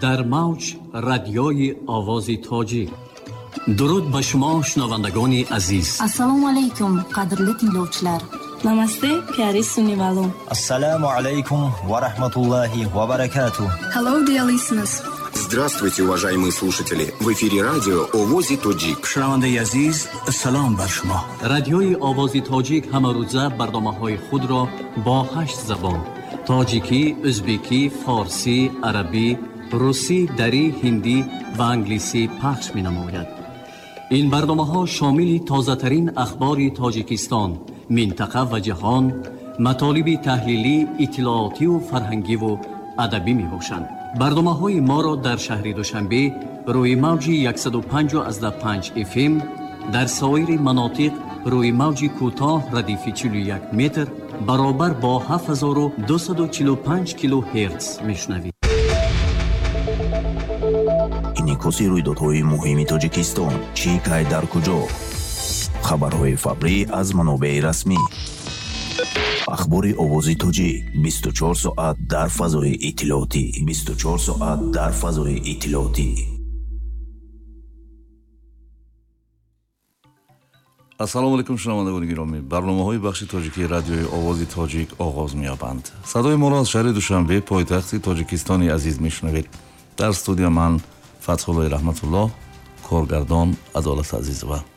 در موج رادیوی آواز تاجیک. درود به شما شنوندگان عزیز. Assalomu alaykum qadrli tinglovchilar. Namaste, pyari sunnivalon. Assalomu alaykum va rahmatullohi va barakatuh. Hello, dear listeners. Здравствуйте, уважаемые слушатели. В эфире радио «Овози Тоджик». شنونده عزیز، سلام بر شما. رادیوی آواز تاجیک همه روزه برنامه‌های خود را با 8 زبان: تاجیکی، ازبکی، فارسی، عربی، روسی، دری، هندی و انگلیسی پخش می‌نماید. این برنامه‌ها شامل تازه‌ترین اخبار تاجیکستان، منطقه و جهان، مطالب تحلیلی، اطلاعاتی و فرهنگی و ادبی می‌باشند. برنامه‌های ما را در شهر دوشنبه روی موج 105.5 FM، در سایر مناطق روی موج کوتاه ردیف 41 متر برابر با 7245 کیلوهرتز میشنوید. инъикоси рӯйдодҳои муҳими тоҷикистон чӣ кай дар куҷо. хабарҳои фаврӣ аз манобеъи расмӣ. ахбори овози тоҷик 24 соат дар фазои иттилоотӣ. 24 соат дар фазои иттилоотӣ. ассалому алайкум шунавандагони гиромӣ. барномаҳои бахши тоҷикии радиои овози тоҷик оғоз меёбанд. садои моро аз шаҳри душанбе, пойтахти тоҷикистони азиз мешунавед. дар студия ман фатҳуллои раҳматуллоҳ, коргардон Адолат Азизова.